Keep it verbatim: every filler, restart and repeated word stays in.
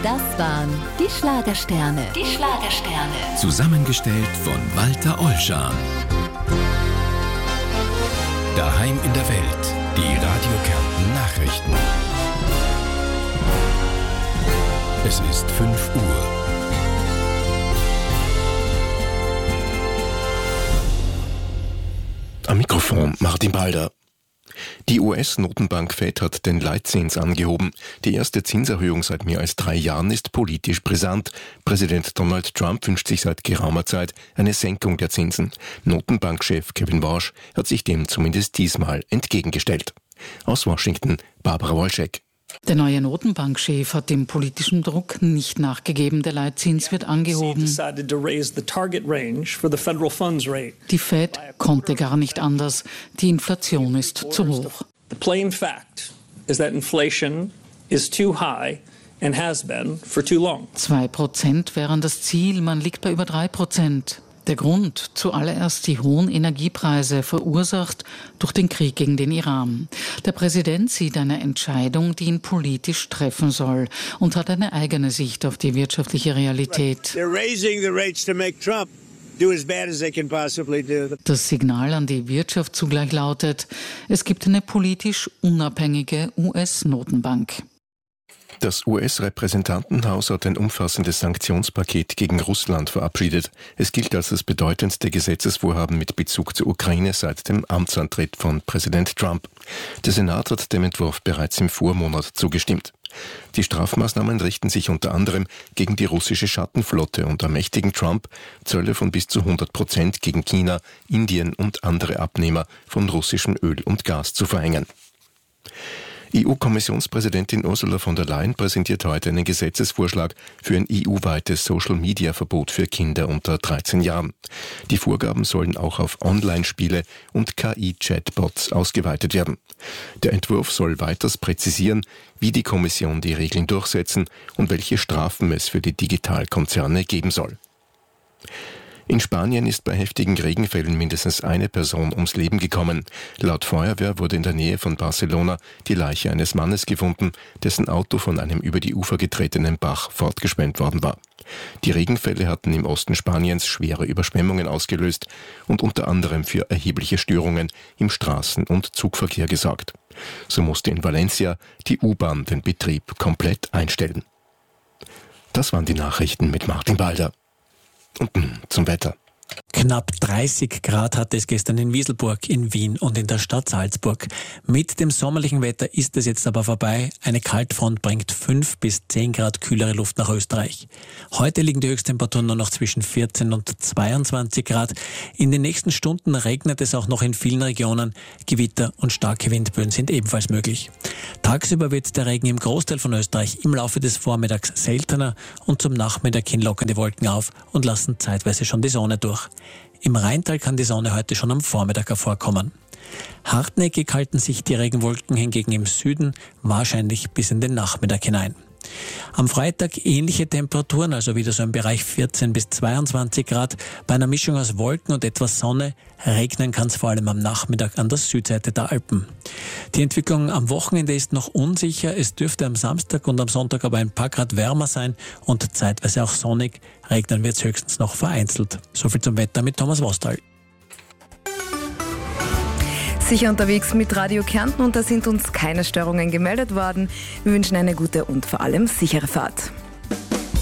Das waren die Schlagersterne. Die Schlagersterne. Zusammengestellt von Walter Ollschan. Daheim in der Welt. Die Radio Kärnten Nachrichten. Es ist fünf Uhr. Am Mikrofon Martin Balder. Die U S-Notenbank Fed hat den Leitzins angehoben. Die erste Zinserhöhung seit mehr als drei Jahren ist politisch brisant. Präsident Donald Trump wünscht sich seit geraumer Zeit eine Senkung der Zinsen. Notenbankchef Kevin Warsh hat sich dem zumindest diesmal entgegengestellt. Aus Washington, Barbara Wolschek. Der neue Notenbankchef hat dem politischen Druck nicht nachgegeben. Der Leitzins wird angehoben. Die Fed konnte gar nicht anders. Die Inflation ist zu hoch. The plain fact is that inflation is too high and has been for too long. Zwei Prozent wären das Ziel. Man liegt bei über drei Prozent. Der Grund, zuallererst die hohen Energiepreise, verursacht durch den Krieg gegen den Iran. Der Präsident sieht eine Entscheidung, die ihn politisch treffen soll, und hat eine eigene Sicht auf die wirtschaftliche Realität. Das Signal an die Wirtschaft zugleich lautet, es gibt eine politisch unabhängige U S-Notenbank. Das U S-Repräsentantenhaus hat ein umfassendes Sanktionspaket gegen Russland verabschiedet. Es gilt als das bedeutendste Gesetzesvorhaben mit Bezug zur Ukraine seit dem Amtsantritt von Präsident Trump. Der Senat hat dem Entwurf bereits im Vormonat zugestimmt. Die Strafmaßnahmen richten sich unter anderem gegen die russische Schattenflotte und ermächtigen Trump, Zölle von bis zu hundert Prozent gegen China, Indien und andere Abnehmer von russischem Öl und Gas zu verhängen. E U-Kommissionspräsidentin Ursula von der Leyen präsentiert heute einen Gesetzesvorschlag für ein E U-weites Social-Media-Verbot für Kinder unter dreizehn Jahren. Die Vorgaben sollen auch auf Online-Spiele und K I-Chatbots ausgeweitet werden. Der Entwurf soll weiters präzisieren, wie die Kommission die Regeln durchsetzen und welche Strafen es für die Digitalkonzerne geben soll. In Spanien ist bei heftigen Regenfällen mindestens eine Person ums Leben gekommen. Laut Feuerwehr wurde in der Nähe von Barcelona die Leiche eines Mannes gefunden, dessen Auto von einem über die Ufer getretenen Bach fortgeschwemmt worden war. Die Regenfälle hatten im Osten Spaniens schwere Überschwemmungen ausgelöst und unter anderem für erhebliche Störungen im Straßen- und Zugverkehr gesorgt. So musste in Valencia die U-Bahn den Betrieb komplett einstellen. Das waren die Nachrichten mit Martin Balder. Und zum Wetter. Knapp dreißig Grad hatte es gestern in Wieselburg, in Wien und in der Stadt Salzburg. Mit dem sommerlichen Wetter ist es jetzt aber vorbei. Eine Kaltfront bringt fünf bis zehn Grad kühlere Luft nach Österreich. Heute liegen die Höchsttemperaturen nur noch zwischen vierzehn und zweiundzwanzig Grad. In den nächsten Stunden regnet es auch noch in vielen Regionen. Gewitter und starke Windböen sind ebenfalls möglich. Tagsüber wird der Regen im Großteil von Österreich im Laufe des Vormittags seltener und zum Nachmittag hin lockern die Wolken auf und lassen zeitweise schon die Sonne durch. Im Rheintal kann die Sonne heute schon am Vormittag hervorkommen. Hartnäckig halten sich die Regenwolken hingegen im Süden, wahrscheinlich bis in den Nachmittag hinein. Am Freitag ähnliche Temperaturen, also wieder so im Bereich vierzehn bis zweiundzwanzig Grad. Bei einer Mischung aus Wolken und etwas Sonne regnen kann es vor allem am Nachmittag an der Südseite der Alpen. Die Entwicklung am Wochenende ist noch unsicher. Es dürfte am Samstag und am Sonntag aber ein paar Grad wärmer sein und zeitweise auch sonnig. Regnen wird es höchstens noch vereinzelt. Soviel zum Wetter mit Thomas Wostal. Sicher unterwegs mit Radio Kärnten und da sind uns keine Störungen gemeldet worden. Wir wünschen eine gute und vor allem sichere Fahrt.